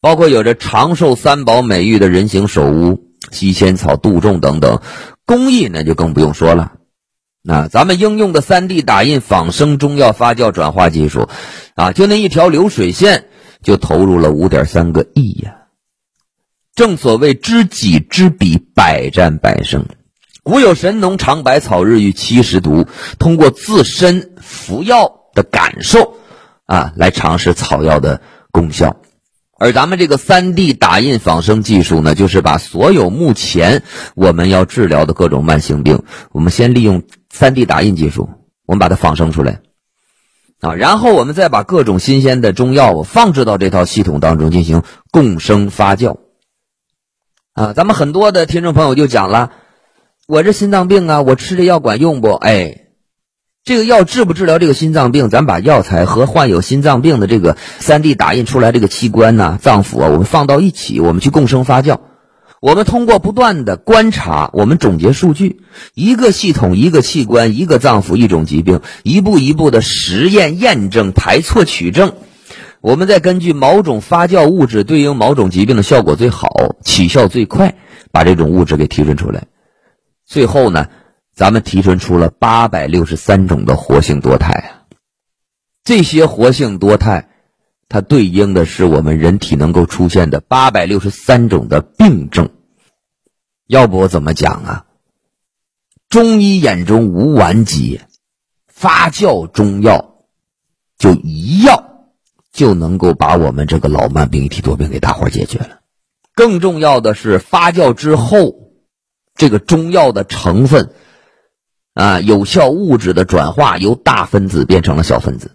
包括有着长寿三宝美誉的人形首乌、西仙草、杜仲等等，工艺呢就更不用说了。那咱们应用的 3D 打印仿生中药发酵转化技术就那一条流水线就投入了 5.3 个亿呀。正所谓知己知彼，百战百胜。古有神农尝百草，日遇70毒，通过自身服药的感受来尝试草药的功效。而咱们这个 3D 打印仿生技术呢，就是把所有目前我们要治疗的各种慢性病，我们先利用 3D 打印技术，我们把它仿生出来然后我们再把各种新鲜的中药放置到这套系统当中进行共生发酵咱们很多的听众朋友就讲了，我这心脏病我吃这药管用不？这个药治不治疗这个心脏病，咱把药材和患有心脏病的这个 3D 打印出来这个器官脏腑我们放到一起，我们去共生发酵。我们通过不断的观察，我们总结数据，一个系统、一个器官、一个脏腑、一种疾病，一步一步的实验验证、排错取证，我们再根据某种发酵物质对应某种疾病的效果最好、起效最快，把这种物质给提纯出来。最后呢，咱们提纯出了863种的活性多肽这些活性多肽它对应的是我们人体能够出现的863种的病症。要不我怎么讲中医眼中无完疾，发酵中药就一药就能够把我们这个老慢病、一体多病给大伙解决了。更重要的是，发酵之后这个中药的成分有效物质的转化，由大分子变成了小分子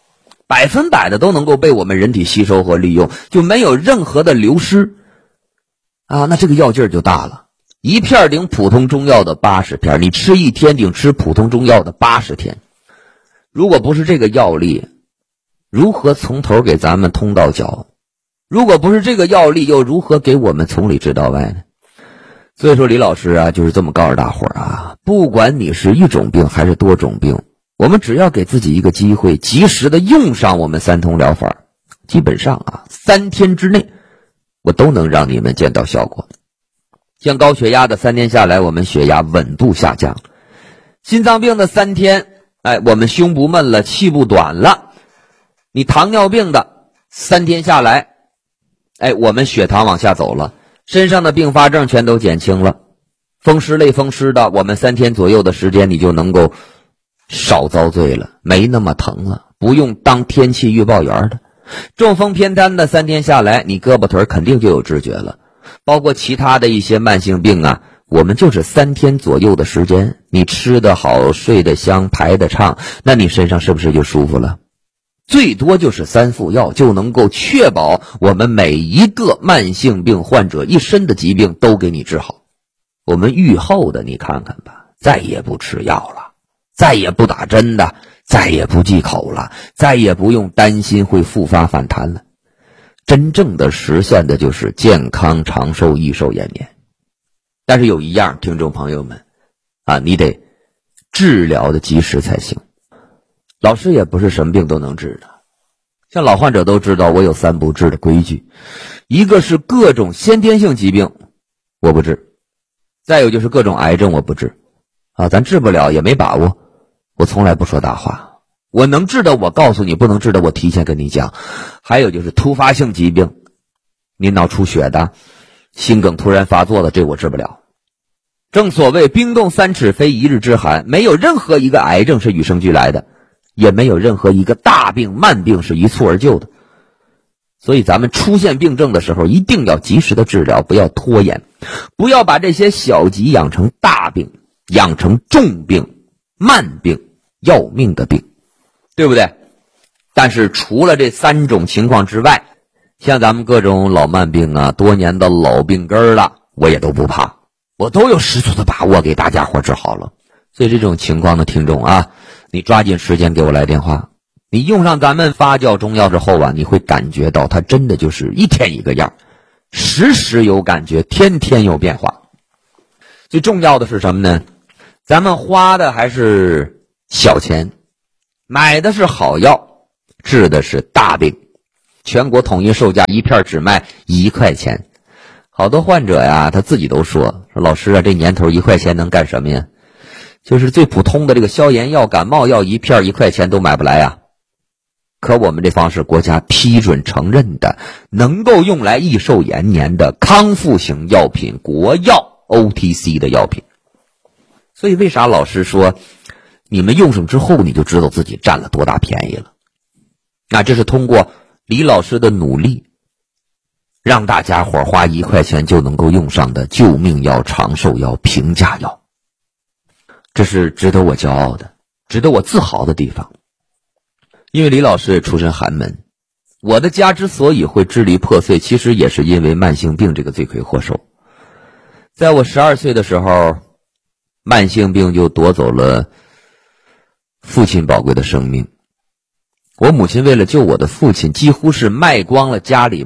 ，100%的都能够被我们人体吸收和利用，就没有任何的流失那这个药劲儿就大了。一片顶普通中药的80片，你吃一天顶吃普通中药的80天。如果不是这个药力，如何从头给咱们通到脚？如果不是这个药力，又如何给我们从里治到外呢？所以说李老师就是这么告诉大伙儿不管你是一种病还是多种病，我们只要给自己一个机会，及时的用上我们三通疗法，基本上3天之内我都能让你们见到效果。像高血压的3天下来，我们血压稳步下降；心脏病的3天，我们胸不闷了，气不短了；你糖尿病的3天下来，我们血糖往下走了，身上的并发症全都减轻了。风湿类风湿的，我们3天左右的时间，你就能够少遭罪了，没那么疼了，不用当天气预报员的。中风偏瘫的3天下来，你胳膊腿肯定就有知觉了。包括其他的一些慢性病我们就是3天左右的时间，你吃得好，睡得香，排得畅，那你身上是不是就舒服了？最多就是3副药就能够确保我们每一个慢性病患者一身的疾病都给你治好。我们愈后的你看看吧，再也不吃药了，再也不打针的，再也不忌口了，再也不用担心会复发反弹了。真正的实现的就是健康长寿益寿延年。但是有一样，听众朋友们你得治疗的及时才行。老师也不是什么病都能治的，像老患者都知道我有3不治的规矩，一个是各种先天性疾病我不治，再有就是各种癌症我不治咱治不了也没把握，我从来不说大话，我能治的我告诉你，不能治的我提前跟你讲。还有就是突发性疾病，你脑出血的，心梗突然发作的，这我治不了。正所谓冰冻3尺非一日之寒，没有任何一个癌症是与生俱来的，也没有任何一个大病慢病是一蹴而就的。所以咱们出现病症的时候，一定要及时的治疗，不要拖延，不要把这些小疾养成大病，养成重病、慢病、要命的病，对不对？但是除了这3种情况之外，像咱们各种老慢病多年的老病根了，我也都不怕，我都有十足的把握给大家伙治好了。所以这种情况的听众你抓紧时间给我来电话。你用上咱们发酵中药之后你会感觉到它真的就是一天一个样，时时有感觉，天天有变化。最重要的是什么呢？咱们花的还是小钱，买的是好药，治的是大病。 全国统一售价一片只卖1块钱。好多患者呀，他自己都说老师啊，这年头1块钱能干什么呀？就是最普通的这个消炎药、感冒药一片1块钱都买不来呀。可我们这方是国家批准承认的，能够用来益寿延年的康复型药品，国药 OTC 的药品。所以为啥老师说你们用上之后你就知道自己占了多大便宜了？那这是通过李老师的努力，让大家伙花1块钱就能够用上的救命药、长寿药、平价药。这是值得我骄傲的，值得我自豪的地方。因为李老师也出身寒门，我的家之所以会支离破碎，其实也是因为慢性病这个罪魁祸首。在我12岁的时候，慢性病就夺走了父亲宝贵的生命。我母亲为了救我的父亲，几乎是卖光了家里